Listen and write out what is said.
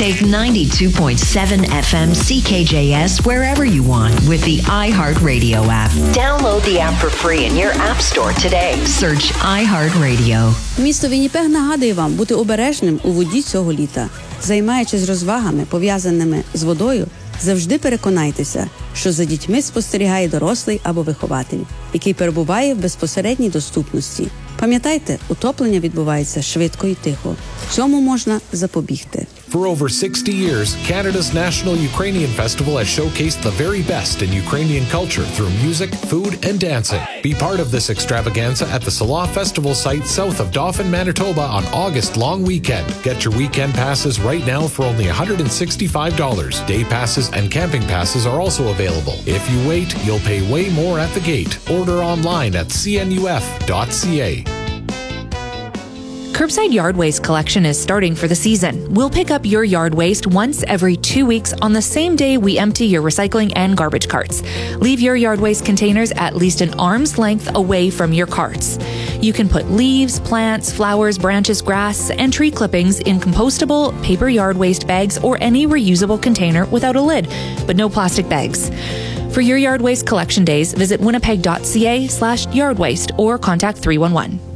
Take 92.7 FM CKJS wherever you want with the iHeartRadio app. Download the app for free in your app store today. Search iHeartRadio. Місто Вінніпег нагадує вам бути обережним у воді цього літа. Займаючись розвагами, пов'язаними з водою, завжди переконайтеся, що за дітьми спостерігає дорослий або вихователь, який перебуває в безпосередній доступності. Пам'ятайте, утоплення відбувається швидко і тихо. Цьому можна запобігти. For over 60 years, Canada's National Ukrainian Festival has showcased the very best in Ukrainian culture through music, food, and dancing. Be part of this extravaganza at the Salah Festival site south of Dauphin, Manitoba on August long weekend. Get your weekend passes right now for only $165. Day passes and camping passes are also available. If you wait, you'll pay way more at the gate. Order online at cnuf.ca. Curbside Yard Waste collection is starting for the season. We'll pick up your yard waste once every 2 weeks on the same day we empty your recycling and garbage carts. Leave your yard waste containers at least an arm's length away from your carts. You can put leaves, plants, flowers, branches, grass, and tree clippings in compostable, paper yard waste bags or any reusable container without a lid, but no plastic bags. For your yard waste collection days, visit winnipeg.ca/yardwaste or contact 311.